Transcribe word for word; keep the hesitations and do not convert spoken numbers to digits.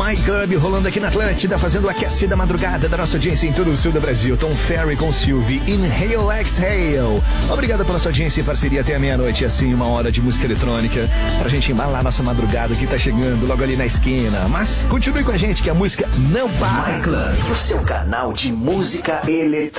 My Club rolando aqui na Atlântida, fazendo aquecida madrugada da nossa audiência em todo o sul do Brasil. Tom Ferry com Sylvie, Inhale, Exhale. Obrigado pela sua audiência e parceria até a meia-noite. E assim, uma hora de música eletrônica pra gente embalar nossa madrugada que tá chegando logo ali na esquina. Mas continue com a gente que a música não para. My Club, o seu canal de música eletrônica.